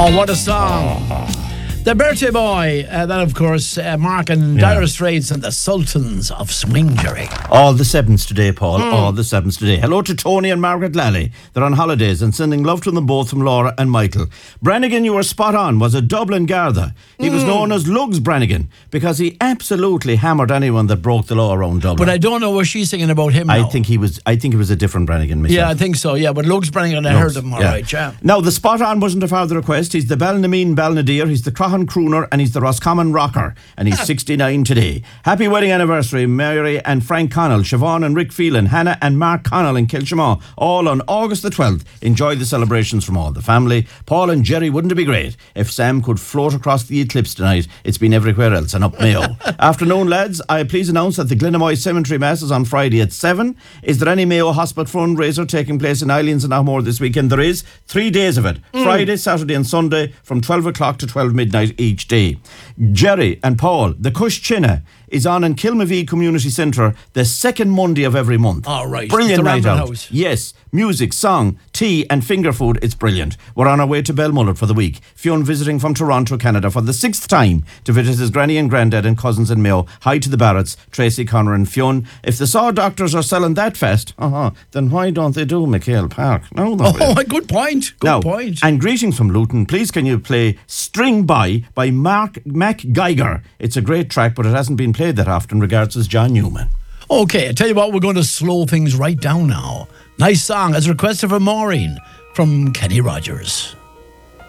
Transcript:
Oh, what a song. The Birthday Boy, that of course, Mark and Dire Straits and the Sultans of Swing, Jerry. All the sevens today, Paul. All the sevens today. Hello to Tony and Margaret Lally. They're on holidays and sending love to them both from Laura and Michael. Brannigan, you were spot on, was a Dublin Garda. He was known as Lugs Brannigan because he absolutely hammered anyone that broke the law around Dublin. But I don't know what she's singing about him now. I think he was a different Brannigan myself. Yeah, I think so, yeah. But Lugs Brannigan, I heard him, all right, yeah. Now, the spot on wasn't a further request. He's the Ballinameen Balnadeer, he's the Croghan Crooner, and he's the Roscommon Rocker, and he's 69 today. Happy wedding anniversary, Mary and Frank Connell, Siobhan and Rick Phelan, Hannah and Mark Connell in Kilshamaw, all on August the 12th. Enjoy the celebrations from all the family. Paul and Jerry, wouldn't it be great if Sam could float across the eclipse tonight? It's been everywhere else and up Mayo. Afternoon, lads. I please announce that the Glenamoy Cemetery Mass is on Friday at 7. Is there any Mayo Hospital fundraiser taking place in Islands and Ahmore this weekend? There is. 3 days of it. Friday, Saturday and Sunday from 12 o'clock to 12 midnight each day. Jerry and Paul, the Cush Chinna is on in Kilmavee Community Centre the second Monday of every month. All right. Brilliant night out. House. Yes. Music, song, tea and finger food. It's brilliant. We're on our way to Belmullet for the week. Fionn visiting from Toronto, Canada for the 6th time to visit his granny and granddad and cousins in Mayo. Hi to the Barretts, Tracy, Connor and Fionn. If the Saw Doctors are selling that fast, then why don't they do McHale Park? No, good point. Good point. And greetings from Luton. Please can you play String By Mac Geiger? It's a great track, but it hasn't been played that often. Regards as John Newman. Okay, I tell you what, we're going to slow things right down now. Nice song as requested from Maureen from Kenny Rogers.